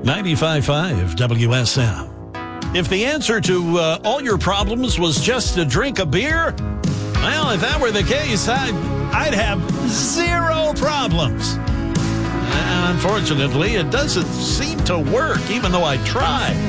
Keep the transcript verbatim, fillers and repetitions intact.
ninety-five point five W S M. If the answer to uh, all your problems was just to drink a beer, well, if that were the case, I'd, I'd have zero problems. And unfortunately, it doesn't seem to work, even though I try.